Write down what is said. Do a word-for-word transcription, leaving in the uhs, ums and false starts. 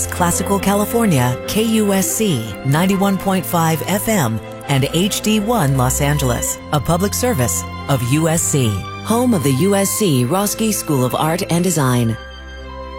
Classical California, K U S C ninety-one point five F M and H D one Los Angeles, a public service of U S C, home of the U S C Roski School of Art and Design.